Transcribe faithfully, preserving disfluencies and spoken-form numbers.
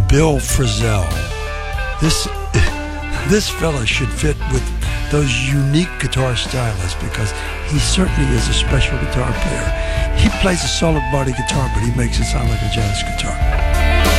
Bill Frisell. This this fella should fit with those unique guitar stylists because he certainly is a special guitar player. He plays a solid body guitar, but he makes it sound like a jazz guitar.